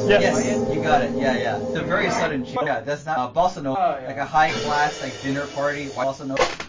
Yes. You got it. Yeah, yeah. It's a very sudden change. Yeah, that's not bossa nova. Oh, yeah. Like a high class like dinner party. Bossa nova.